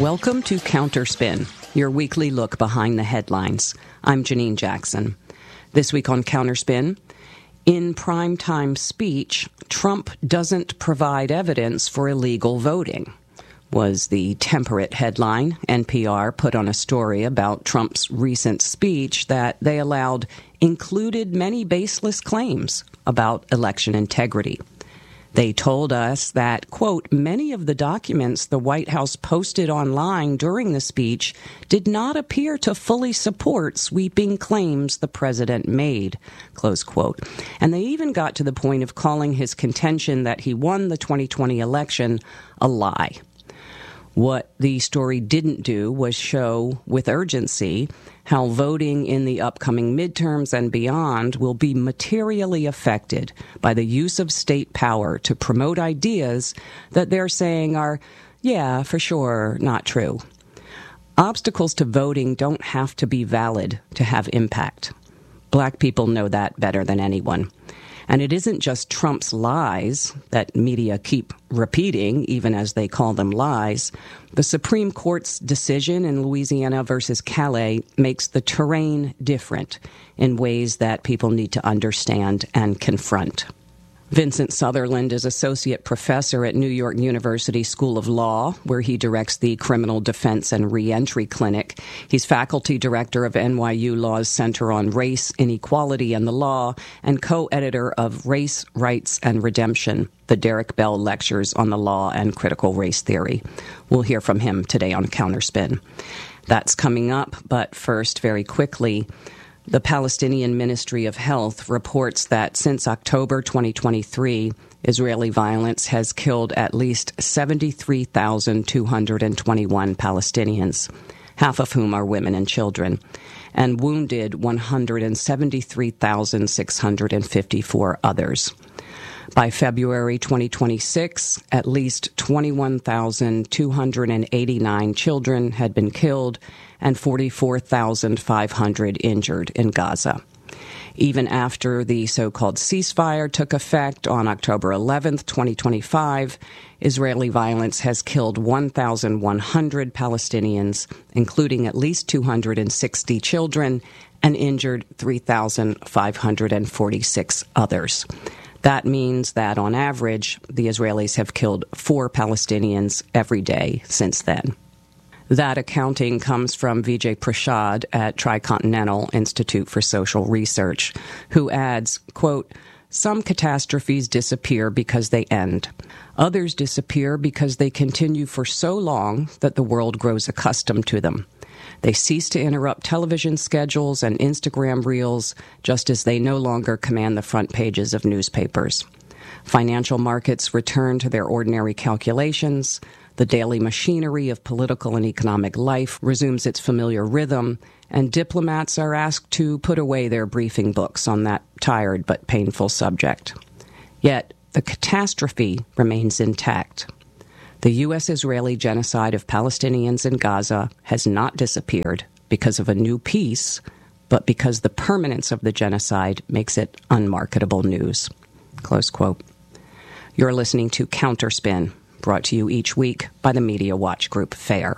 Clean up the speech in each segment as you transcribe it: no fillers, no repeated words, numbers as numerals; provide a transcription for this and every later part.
Welcome to Counterspin, your weekly look behind the headlines. I'm Janine Jackson. This week on Counterspin, in primetime speech, Trump doesn't provide evidence for illegal voting, was the temperate headline NPR put on a story about Trump's recent speech that they allowed included many baseless claims about election integrity. They told us that, quote, many of the documents the White House posted online during the speech did not appear to fully support sweeping claims the president made, close quote. And they even got to the point of calling his contention that he won the 2020 election a lie. What the story didn't do was show with urgency how voting in the upcoming midterms and beyond will be materially affected by the use of state power to promote ideas that they're saying are, yeah, for sure, not true. Obstacles to voting don't have to be valid to have impact. Black people know that better than anyone. And it isn't just Trump's lies that media keep repeating, even as they call them lies. The Supreme Court's decision in Louisiana versus Calais makes the terrain different in ways that people need to understand and confront. Vincent Sutherland is associate professor at New York University School of Law, where he directs the Criminal Defense and Reentry Clinic. He's faculty director of NYU Law's Center on Race, Inequality, and the Law, and co-editor of Race, Rights, and Redemption, the Derek Bell Lectures on the Law and Critical Race Theory. We'll hear from him today on Counterspin. That's coming up, but first, very quickly, the Palestinian Ministry of Health reports that since October 2023, Israeli violence has killed at least 73,221 Palestinians, half of whom are women and children, and wounded 173,654 others. By February 2026, at least 21,289 children had been killed and 44,500 injured in Gaza. Even after the so-called ceasefire took effect on October 11th, 2025, Israeli violence has killed 1,100 Palestinians, including at least 260 children, and injured 3,546 others. That means that, on average, the Israelis have killed 4 Palestinians every day since then. That accounting comes from Vijay Prashad at Tricontinental Institute for Social Research, who adds, quote, some catastrophes disappear because they end. Others disappear because they continue for so long that the world grows accustomed to them. They cease to interrupt television schedules and Instagram reels, just as they no longer command the front pages of newspapers. Financial markets return to their ordinary calculations. The daily machinery of political and economic life resumes its familiar rhythm, and diplomats are asked to put away their briefing books on that tired but painful subject. Yet, the catastrophe remains intact. The U.S.-Israeli genocide of Palestinians in Gaza has not disappeared because of a new peace, but because the permanence of the genocide makes it unmarketable news. Close quote. You're listening to Counterspin, brought to you each week by the Media Watch Group FAIR.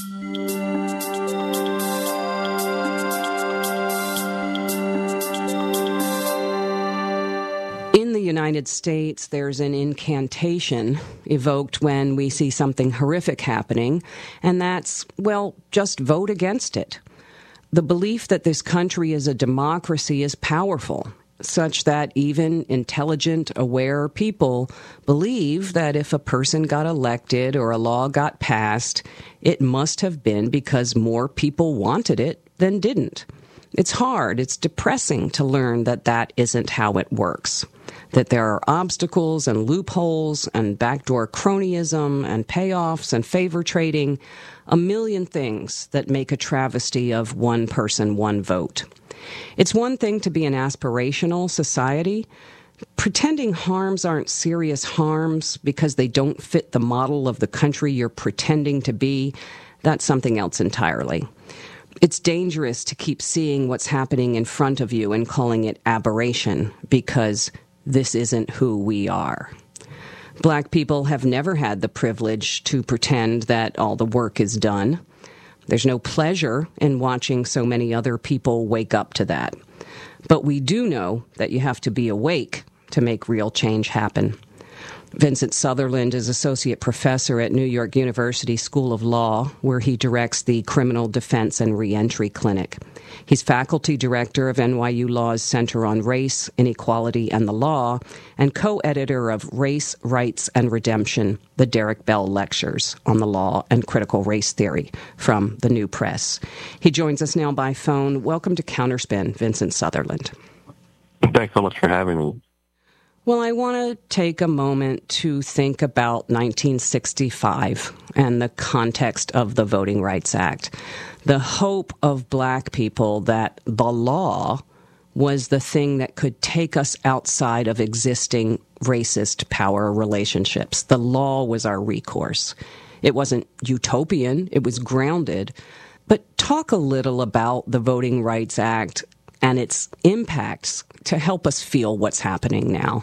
In the United States, there's an incantation evoked when we see something horrific happening, and that's, well, just vote against it. The belief that this country is a democracy is powerful, such that even intelligent, aware people believe that if a person got elected or a law got passed, it must have been because more people wanted it than didn't. It's hard, it's depressing to learn that that isn't how it works, that there are obstacles and loopholes and backdoor cronyism and payoffs and favor trading, a million things that make a travesty of one person, one vote. It's one thing to be an aspirational society. Pretending harms aren't serious harms because they don't fit the model of the country you're pretending to be, that's something else entirely. It's dangerous to keep seeing what's happening in front of you and calling it aberration because this isn't who we are. Black people have never had the privilege to pretend that all the work is done. There's no pleasure in watching so many other people wake up to that. But we do know that you have to be awake to make real change happen. Vincent Sutherland is associate professor at New York University School of Law, where he directs the Criminal Defense and Reentry Clinic. He's faculty director of NYU Law's Center on Race, Inequality, and the Law, and co-editor of Race, Rights, and Redemption, the Derek Bell Lectures on the Law and Critical Race Theory from the New Press. He joins us now by phone. Welcome to Counterspin, Vincent Sutherland. Thanks so much for having me. Well, I want to take a moment to think about 1965 and the context of the Voting Rights Act. The hope of Black people that the law was the thing that could take us outside of existing racist power relationships. The law was our recourse. It wasn't utopian, it was grounded. But talk a little about the Voting Rights Act and its impacts to help us feel what's happening now.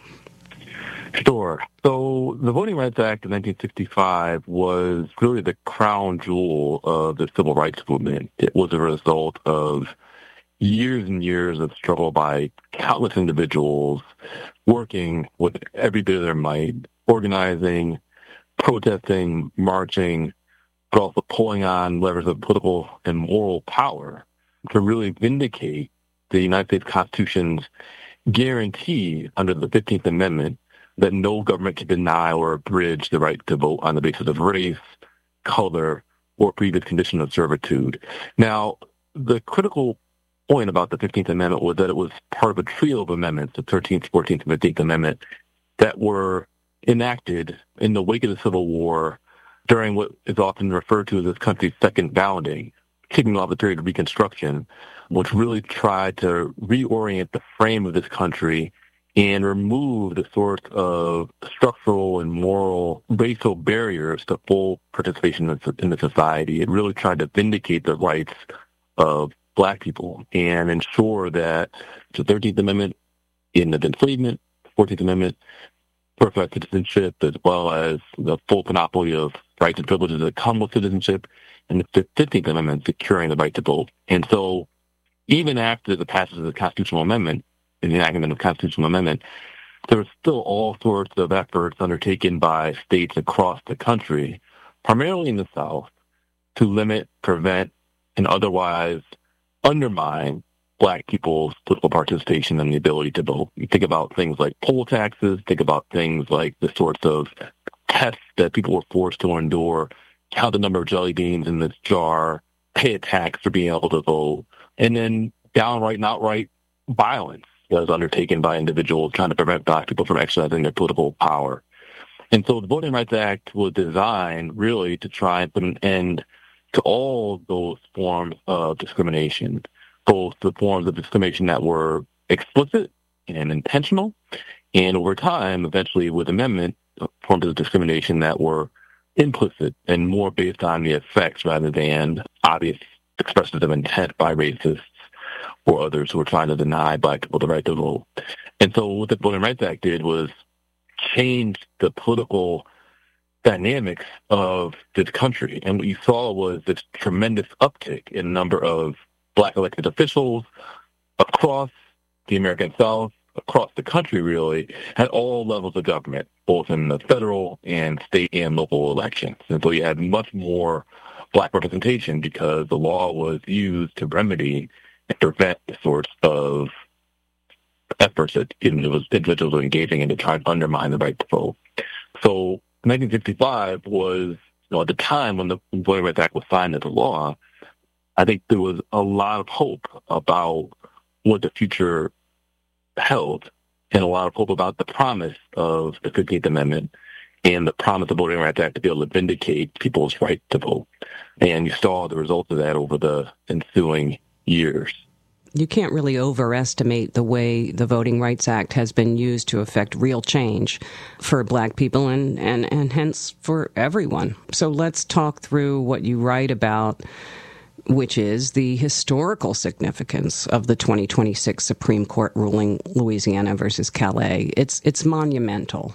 Sure. So the Voting Rights Act of 1965 was really the crown jewel of the civil rights movement. It was a result of years and years of struggle by countless individuals working with every bit of their might, organizing, protesting, marching, but also pulling on levers of political and moral power to really vindicate the United States Constitution's guarantee under the 15th Amendment that no government can deny or abridge the right to vote on the basis of race, color, or previous condition of servitude. Now, the critical point about the 15th Amendment was that it was part of a trio of amendments, the 13th, 14th, and 15th Amendment, that were enacted in the wake of the Civil War during what is often referred to as this country's second founding, kicking off the period of Reconstruction, which really tried to reorient the frame of this country and remove the sorts of structural and moral racial barriers to full participation in the society. It really tried to vindicate the rights of Black people and ensure that the 13th Amendment ended enslavement, 14th Amendment, birthright citizenship, as well as the full panoply of rights and privileges that come with citizenship, and the 15th Amendment securing the right to vote. And so even after the passage of the Constitutional Amendment, in the enactment of the Constitutional Amendment, there were still all sorts of efforts undertaken by states across the country, primarily in the South, to limit, prevent, and otherwise undermine Black people's political participation and the ability to vote. You think about things like poll taxes, think about things like the sorts of tests that people were forced to endure, count the number of jelly beans in this jar, pay a tax for being able to vote, and then downright and outright violence that was undertaken by individuals trying to prevent Black people from exercising their political power. And so the Voting Rights Act was designed really to try and put an end to all those forms of discrimination, both the forms of discrimination that were explicit and intentional, and over time, eventually with amendment, forms of discrimination that were implicit and more based on the effects rather than obvious expressions of intent by racists or others who were trying to deny Black people the right to vote. And so what the Voting Rights Act did was change the political dynamics of this country. And what you saw was this tremendous uptick in the number of Black elected officials across the American South, across the country really, at all levels of government, both in the federal and state and local elections. And so you had much more Black representation because the law was used to remedy and prevent the sorts of efforts that individuals were engaging in to try and undermine the right to vote. So 1965 was, at the time when the Voting Rights Act was signed into law, I think there was a lot of hope about what the future held and a lot of hope about the promise of the 15th Amendment and the promise of the Voting Rights Act to be able to vindicate people's right to vote. And you saw the results of that over the ensuing years. You can't really overestimate the way the Voting Rights Act has been used to affect real change for Black people and hence for everyone. So let's talk through what you write about, which is the historical significance of the 2026 Supreme Court ruling Louisiana versus Calais. It's monumental.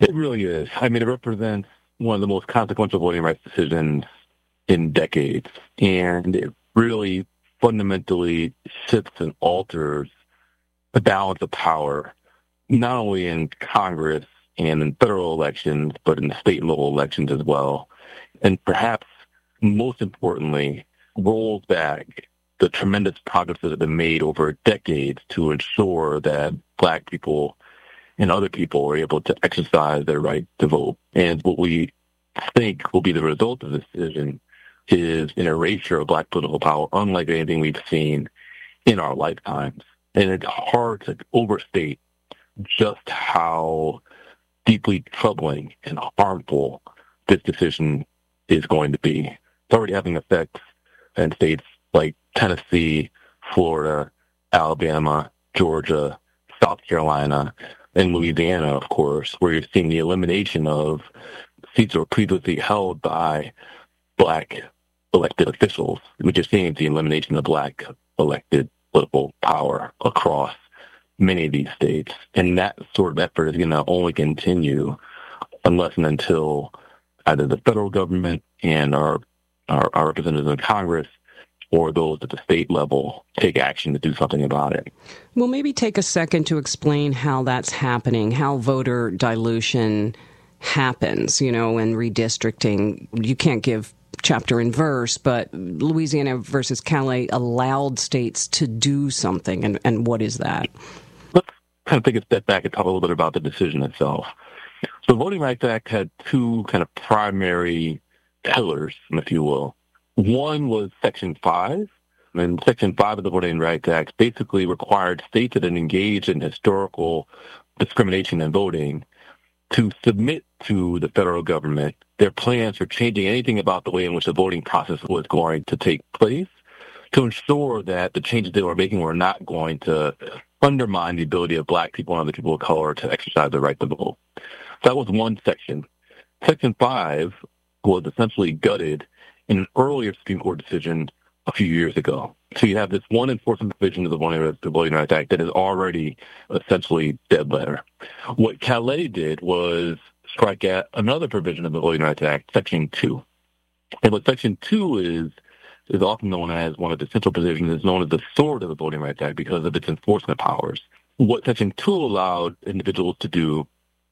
It really is. I mean, it represents one of the most consequential voting rights decisions in decades. And it really fundamentally shifts and alters the balance of power, not only in Congress and in federal elections, but in state and local elections as well. And perhaps most importantly, rolls back the tremendous progress that has been made over decades to ensure that Black people and other people are able to exercise their right to vote. And what we think will be the result of this decision is an erasure of Black political power, unlike anything we've seen in our lifetimes. And it's hard to overstate just how deeply troubling and harmful this decision is going to be. It's already having effects in states like Tennessee, Florida, Alabama, Georgia, South Carolina, and Louisiana, of course, where you're seeing the elimination of seats that were previously held by Black elected officials. We're just seeing the elimination of Black elected political power across many of these states. And that sort of effort is going to only continue unless and until either the federal government and our representatives in Congress or those at the state level take action to do something about it. Well, maybe take a second to explain how that's happening, how voter dilution happens, and redistricting. You can't give chapter and verse, but Louisiana versus Calais allowed states to do something. And what is that? Let's kind of take a step back and talk a little bit about the decision itself. So the Voting Rights Act had two kind of primary pillars, if you will. One was Section 5, and Section 5 of the Voting Rights Act basically required states that had engaged in historical discrimination in voting to submit to the federal government their plans for changing anything about the way in which the voting process was going to take place to ensure that the changes they were making were not going to undermine the ability of Black people and other people of color to exercise their right to vote. That was one section. Section 5 was essentially gutted in an earlier Supreme Court decision a few years ago. So you have this one enforcement provision of the Voting Rights Act that is already essentially dead letter. What Calais did was strike at another provision of the Voting Rights Act, Section 2. And what Section 2 is often known as one of the central provisions, is known as the sword of the Voting Rights Act because of its enforcement powers. What Section 2 allowed individuals to do,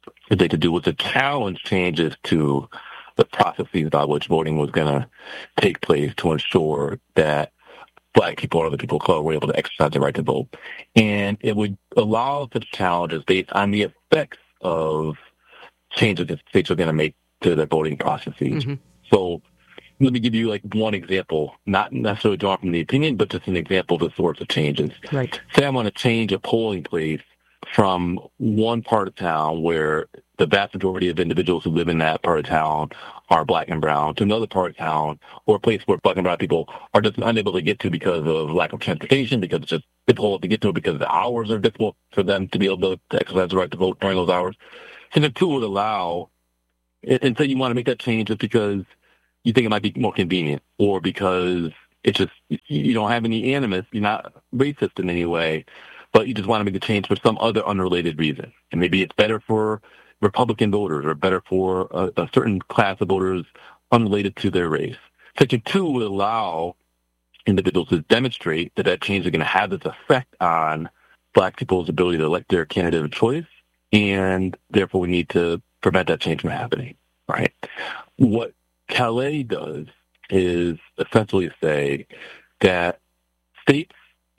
was to challenge changes to the processes by which voting was going to take place to ensure that Black people or other people of color were able to exercise their right to vote. And it would allow such challenges based on the effects of changes that states are going to make to their voting processes. Mm-hmm. So let me give you one example, not necessarily drawn from the opinion, but just an example of the sorts of changes. Right. Say I want to change a polling place from one part of town where the vast majority of individuals who live in that part of town are Black and brown to another part of town, or a place where Black and brown people are just unable to get to because of lack of transportation, because it's just difficult to get to because the hours are difficult for them to be able to exercise the right to vote during those hours. And the tool would allow, and so you want to make that change just because you think it might be more convenient, or because it's just, you don't have any animus, you're not racist in any way, but you just want to make the change for some other unrelated reason. And maybe it's better for Republican voters or better for a certain class of voters unrelated to their race. Section 2 would allow individuals to demonstrate that change is going to have this effect on Black people's ability to elect their candidate of choice, and therefore we need to prevent that change from happening, right? What Calais does is essentially say that states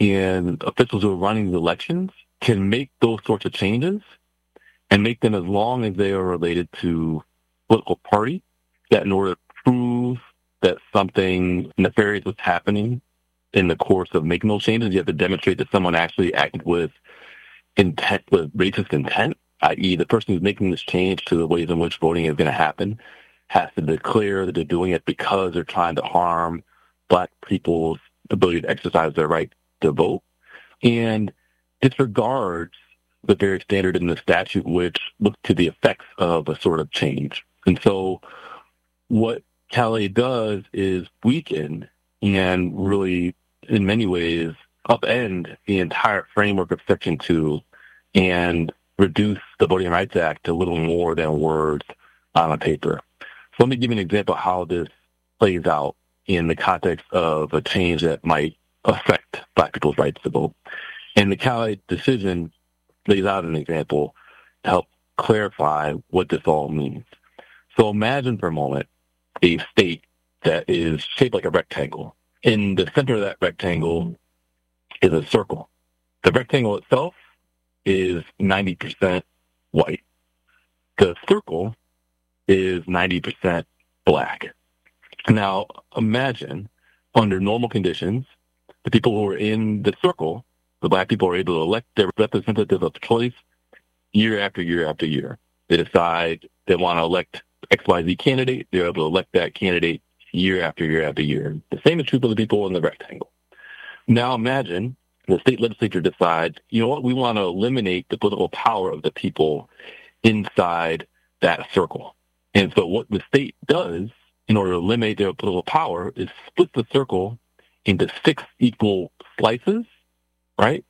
and officials who are running the elections can make those sorts of changes and make them as long as they are related to political party, that in order to prove that something nefarious was happening in the course of making those changes, you have to demonstrate that someone actually acted with intent, with racist intent, i.e. the person who's making this change to the ways in which voting is going to happen has to declare that they're doing it because they're trying to harm Black people's ability to exercise their right to vote, and disregards the very standard in the statute which looks to the effects of a sort of change. And so what Calais does is weaken and really, in many ways, upend the entire framework of Section 2 and reduce the Voting Rights Act to little more than words on a paper. So let me give you an example of how this plays out in the context of a change that might affect Black people's rights to vote. And the Cali decision lays out an example to help clarify what this all means. So imagine for a moment a state that is shaped like a rectangle. In the center of that rectangle is a circle. The rectangle itself is 90% white. The circle is 90% Black. Now, imagine, under normal conditions, the people who are in the circle, the Black people, are able to elect their representatives of choice year after year after year. They decide they want to elect XYZ candidate. They're able to elect that candidate year after year after year. The same is true for the people in the rectangle. Now imagine the state legislature decides, you know what, we want to eliminate the political power of the people inside that circle. And so what the state does in order to eliminate their political power is split the circle into 6 equal slices, right?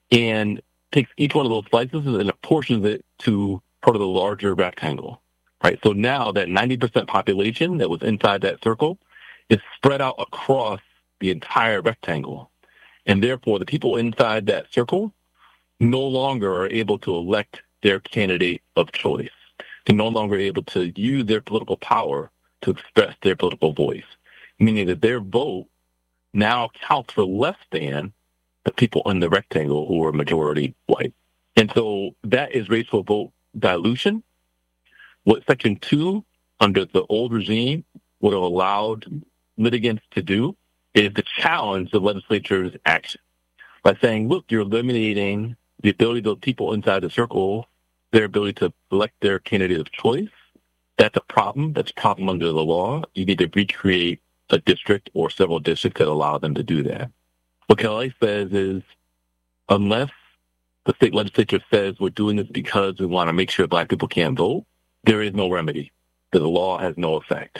And takes each one of those slices and apportions it to part of the larger rectangle, right? So now that 90% population that was inside that circle is spread out across the entire rectangle. And therefore, the people inside that circle no longer are able to elect their candidate of choice. They're no longer able to use their political power to express their political voice, meaning that their vote now counts for less than the people in the rectangle who are majority white. And so that is racial vote dilution. What Section 2 under the old regime would have allowed litigants to do is to challenge the legislature's action by saying, look, you're eliminating the ability of those people inside the circle, their ability to elect their candidate of choice. That's a problem. That's a problem under the law. You need to recreate a district or several districts that allow them to do that. What Cali says is, unless the state legislature says we're doing this because we want to make sure Black people can't vote, there is no remedy. The law has no effect.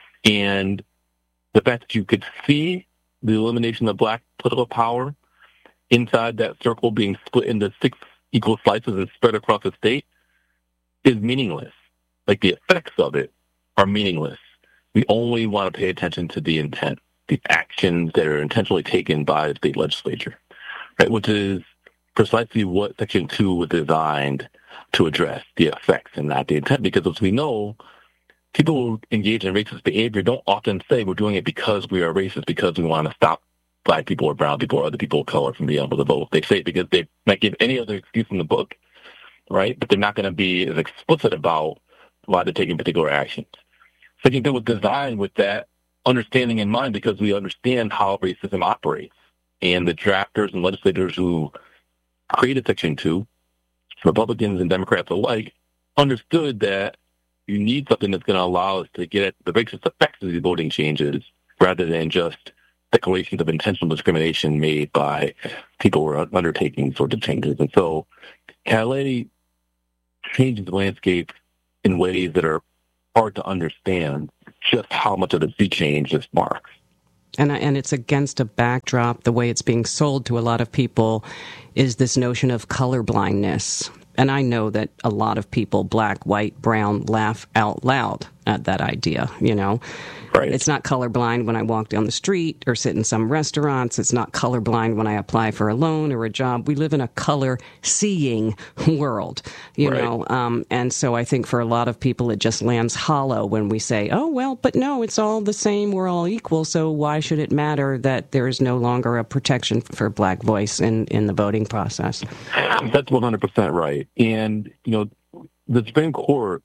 And the fact that you could see the elimination of Black political power inside that circle being split into 6 equal slices and spread across the state is meaningless. Like, the effects of it are meaningless. We only want to pay attention to the intent, the actions that are intentionally taken by the state legislature, right? Which is precisely what Section 2 was designed to address, the effects and not the intent. Because as we know, people who engage in racist behavior don't often say we're doing it because we are racist, because we want to stop Black people or brown people or other people of color from being able to vote. They say it because they might give any other excuse in the book, right? But they're not going to be as explicit about why they're taking particular actions. So I think it was designed with that understanding in mind, because we understand how racism operates. And the drafters and legislators who created Section 2, Republicans and Democrats alike, understood that you need something that's going to allow us to get at the racist effects of these voting changes rather than just declarations of intentional discrimination made by people who are undertaking sorts of changes. And so Cali changes the landscape in ways that are hard to understand just how much of a sea change this marks. And it's against a backdrop. The way it's being sold to a lot of people is this notion of colorblindness. And I know that a lot of people, Black, white, brown, laugh out loud at that idea, you know. Right. It's not colorblind when I walk down the street or sit in some restaurants. It's not colorblind when I apply for a loan or a job. We live in a color-seeing world, you know. And so I think for a lot of people it just lands hollow when we say, oh, well, but no, it's all the same. We're all equal. So why should it matter that there is no longer a protection for Black voice in the voting process? That's 100% right. And, you know, the Supreme Court,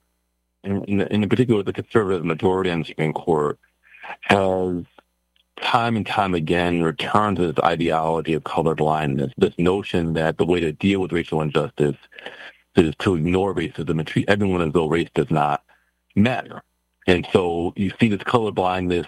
in particular the conservative majority on the Supreme Court, has time and time again returned to this ideology of colorblindness, this notion that the way to deal with racial injustice is to ignore racism and treat everyone as though race does not matter. And so you see this colorblindness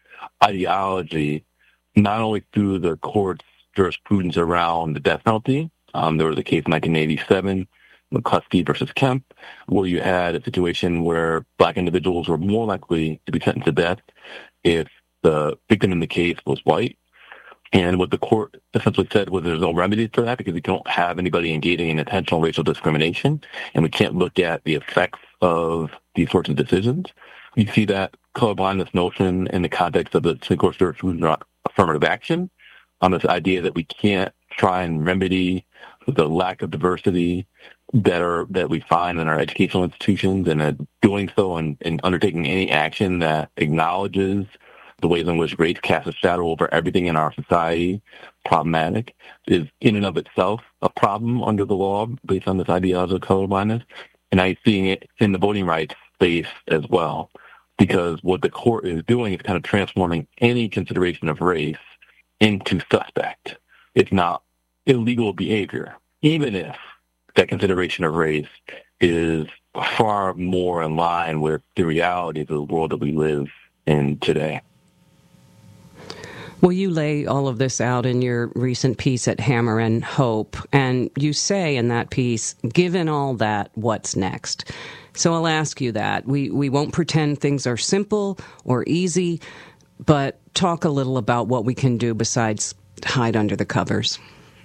ideology not only through the court's jurisprudence around the death penalty. There was a case in 1987, McCluskey versus Kemp, where you had a situation where Black individuals were more likely to be sentenced to death if the victim in the case was white. And what the court essentially said was there's no remedies for that because we don't have anybody engaging in intentional racial discrimination, and we can't look at the effects of these sorts of decisions. You see that colorblindness notion in the context of the Supreme Court's jurisprudence on affirmative action, on this idea that we can't try and remedy the lack of diversity that we find in our educational institutions, and doing so and undertaking any action that acknowledges the ways in which race casts a shadow over everything in our society, problematic, is in and of itself a problem under the law based on this ideology of colorblindness. And I'm seeing it in the voting rights space as well, because what the court is doing is kind of transforming any consideration of race into suspect. It's not illegal behavior, even if that consideration of race is far more in line with the reality of the world that we live in today. Well, you lay all of this out in your recent piece at Hammer and Hope, and you say in that piece, given all that, what's next? So I'll ask you that. We won't pretend things are simple or easy, but talk a little about what we can do besides hide under the covers.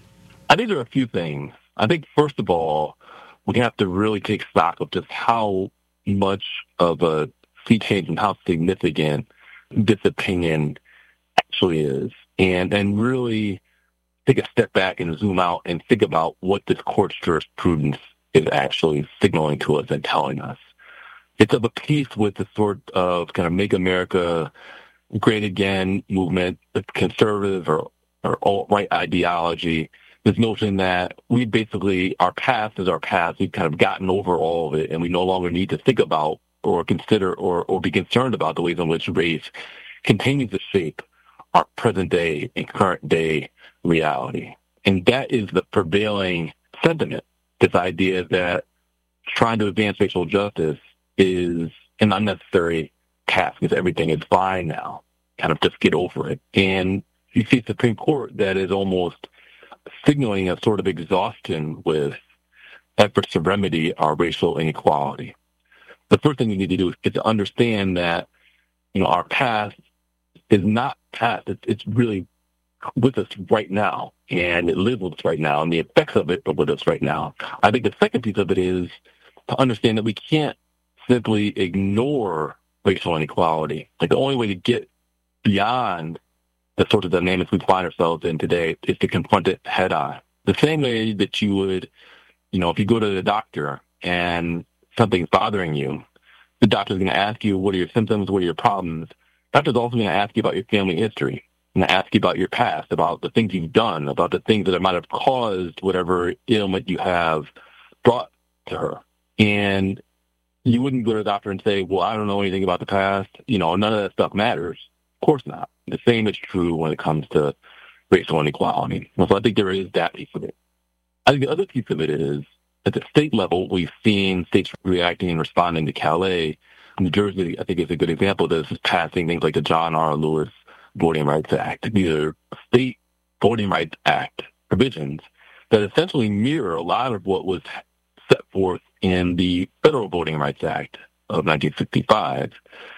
I think there are a few things. I think, first of all, we have to really take stock of just how much of a sea change and how significant this opinion actually is, and really take a step back and zoom out and think about what this court's jurisprudence is actually signaling to us and telling us. It's of a piece with the sort of kind of Make America Great Again movement, the conservative or alt-right ideology, this notion that we basically, our past is our past, we've kind of gotten over all of it, and we no longer need to think about or consider or be concerned about the ways in which race continues to shape our present day and current day reality. And that is the prevailing sentiment, this idea that trying to advance racial justice is an unnecessary task, because everything is fine now. Kind of just get over it. And you see the Supreme Court that is almost signaling a sort of exhaustion with efforts to remedy our racial inequality. The first thing we need to do is to understand that, our past is not past. It's really with us right now, and it lives with us right now, and the effects of it are with us right now. I think the second piece of it is to understand that we can't simply ignore racial inequality. Like, the only way to get beyond the sort of dynamics we find ourselves in today is to confront it head on. The same way that you would, if you go to the doctor and something's bothering you, the doctor's going to ask you, what are your symptoms, what are your problems? The doctor's also going to ask you about your family history, and ask you about your past, about the things you've done, about the things that might have caused whatever ailment you have brought to her. And you wouldn't go to the doctor and say, well, I don't know anything about the past. None of that stuff matters. Of course not. The same is true when it comes to racial inequality. So I think there is that piece of it. I think the other piece of it is, at the state level, we've seen states reacting and responding to Calais. New Jersey, I think, is a good example of this, is passing things like the John R. Lewis Voting Rights Act. These are state Voting Rights Act provisions that essentially mirror a lot of what was set forth in the Federal Voting Rights Act of 1965,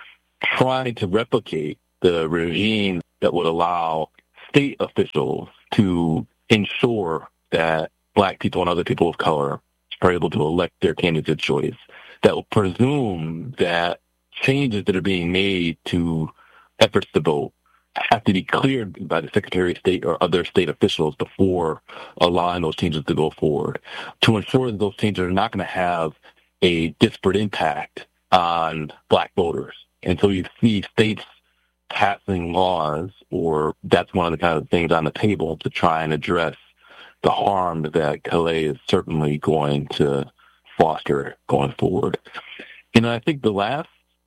trying to replicate the regime that would allow state officials to ensure that Black people and other people of color are able to elect their candidates of choice, that will presume that changes that are being made to efforts to vote have to be cleared by the Secretary of State or other state officials before allowing those changes to go forward, to ensure that those changes are not going to have a disparate impact on Black voters. And so you see states passing laws, or that's one of the kind of things on the table to try and address the harm that Calais is certainly going to foster going forward. And I think the last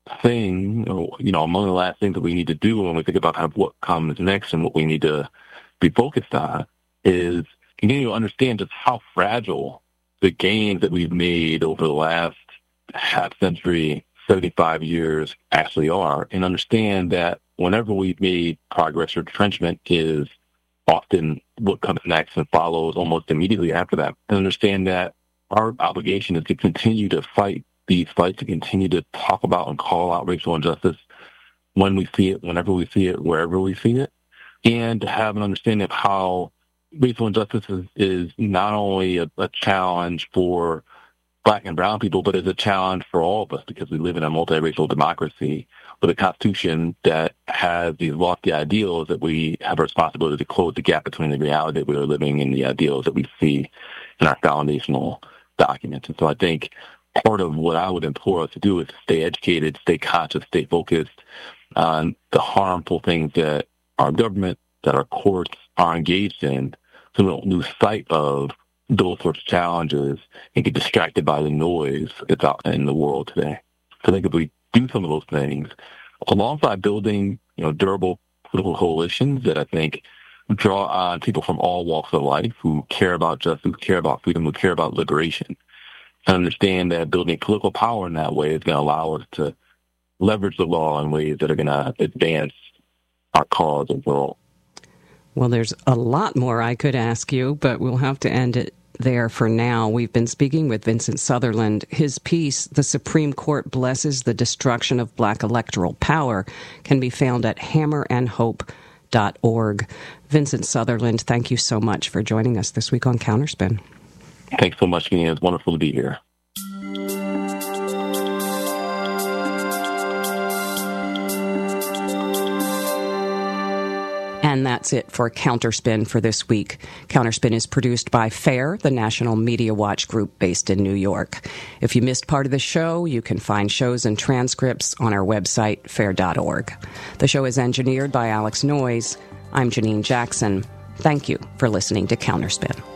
thing, among the last things that we need to do when we think about kind of what comes next and what we need to be focused on, is continue to understand just how fragile the gains that we've made over the last half century, 75 years actually are, and understand that whenever we've made progress, retrenchment is often what comes next and follows almost immediately after that. And understand that our obligation is to continue to fight these fights, to continue to talk about and call out racial injustice when we see it, whenever we see it, wherever we see it, and to have an understanding of how racial injustice is not only a challenge for Black and brown people, but is a challenge for all of us because we live in a multiracial democracy with a constitution that has these lofty ideals that we have a responsibility to close the gap between the reality that we are living and the ideals that we see in our foundational documents. And so I think part of what I would implore us to do is stay educated, stay conscious, stay focused on the harmful things that our government, that our courts are engaged in, so we don't lose sight of those sorts of challenges and get distracted by the noise that's out in the world today. So I think if we do some of those things, alongside building, durable political coalitions that I think draw on people from all walks of life who care about justice, who care about freedom, who care about liberation, and understand that building political power in that way is going to allow us to leverage the law in ways that are going to advance our cause overall. Well, there's a lot more I could ask you, but we'll have to end it there for now. We've been speaking with Vincent Sutherland. His piece, "The Supreme Court Blesses the Destruction of Black Electoral Power," can be found at hammerandhope.org. Vincent Sutherland, thank you so much for joining us this week on Counterspin. Thanks so much, Kenny. It's wonderful to be here. And that's it for Counterspin for this week. Counterspin is produced by FAIR, the National Media Watch group based in New York. If you missed part of the show, you can find shows and transcripts on our website, fair.org. The show is engineered by Alex Noyes. I'm Janine Jackson. Thank you for listening to Counterspin.